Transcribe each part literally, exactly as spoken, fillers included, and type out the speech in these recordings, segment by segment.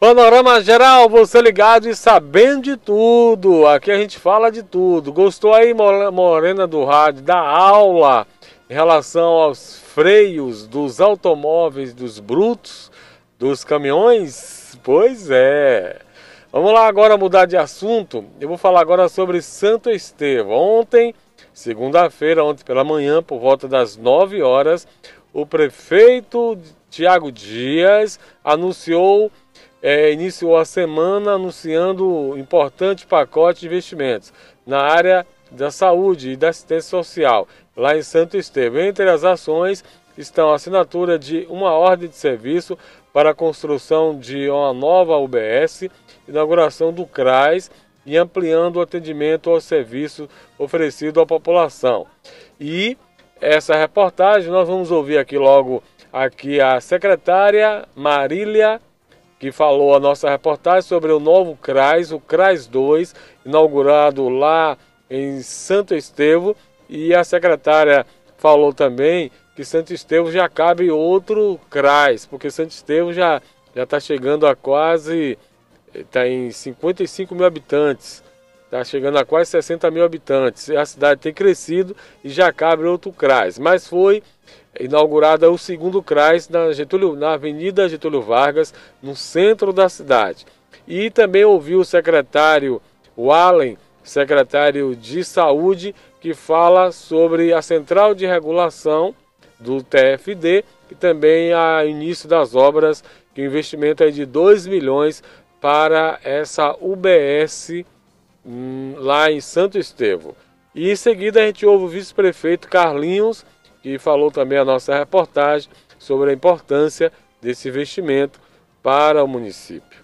Panorama Geral, você ligado e sabendo de tudo. Aqui a gente fala de tudo. Gostou aí, Morena do Rádio, da aula em relação aos freios dos automóveis, dos brutos, dos caminhões? Pois é. Vamos lá agora mudar de assunto. Eu vou falar agora sobre Santo Estevão. Ontem, segunda-feira, ontem pela manhã, por volta das nove horas, o prefeito Tiago Dias anunciou É, iniciou a semana anunciando um importante pacote de investimentos na área da saúde e da assistência social, lá em Santo Estevão. Entre as ações estão a assinatura de uma ordem de serviço para a construção de uma nova U B S, inauguração do CRAS e ampliando o atendimento ao serviço oferecido à população. E essa reportagem nós vamos ouvir aqui logo aqui a secretária Marília, que falou a nossa reportagem sobre o novo CRAS, o CRAS dois, inaugurado lá em Santo Estevão. E a secretária falou também que Santo Estevão já cabe outro CRAS, porque Santo Estevão já já está chegando a quase, está em cinquenta e cinco mil habitantes, está chegando a quase sessenta mil habitantes. A cidade tem crescido e já cabe outro CRAS, mas foi inaugurada o segundo CRAS na, Getúlio, na Avenida Getúlio Vargas, no centro da cidade. E também ouviu o secretário Wallen, secretário de Saúde, que fala sobre a Central de Regulação do T F D e também o início das obras, que o investimento é de dois milhões para essa U B S hum, lá em Santo Estevão. E em seguida a gente ouve o vice-prefeito Carlinhos, que falou também a nossa reportagem sobre a importância desse investimento para o município.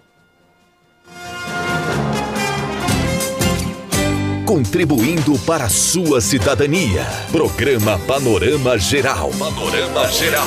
Contribuindo para a sua cidadania. Programa Panorama Geral. Panorama Geral.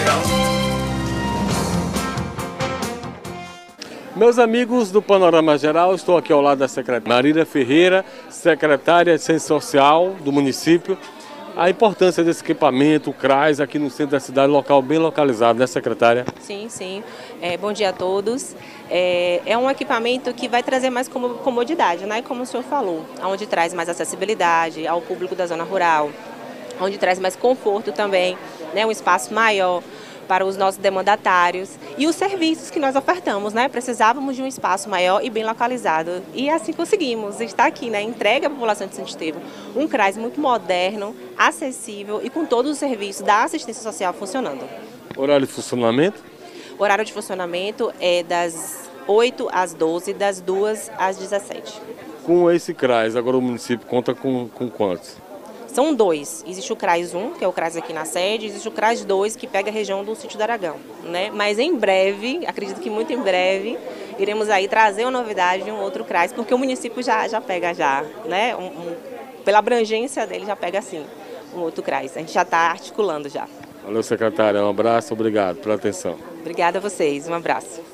Meus amigos do Panorama Geral, estou aqui ao lado da secretária Marília Ferreira, secretária de Ciência Social do município. A importância desse equipamento, o CRAS, aqui no centro da cidade, local bem localizado, né, secretária? Sim, sim. É, bom dia a todos. É, é um equipamento que vai trazer mais comodidade, né? Como o senhor falou, onde traz mais acessibilidade ao público da zona rural, onde traz mais conforto também, né? Um espaço maior para os nossos demandatários e os serviços que nós ofertamos, né? Precisávamos de um espaço maior e bem localizado. E assim conseguimos. Está aqui, né? Entrega à população de Santo Estevão um CRAS muito moderno, acessível e com todos os serviços da assistência social funcionando. Horário de funcionamento? O horário de funcionamento é das oito às doze, das duas às dezessete. Com esse CRAS, agora o município conta com, com quantos? São dois. Existe o CRAS um, que é o CRAS aqui na sede, existe o CRAS dois, que pega a região do Sítio do Aragão, né? Mas em breve, acredito que muito em breve, iremos aí trazer uma novidade de um outro CRAS, porque o município já, já pega já, né? Um, um, pela abrangência dele já pega assim um outro CRAS. A gente já está articulando já. Valeu, secretária. Um abraço, obrigado pela atenção. Obrigada a vocês, um abraço.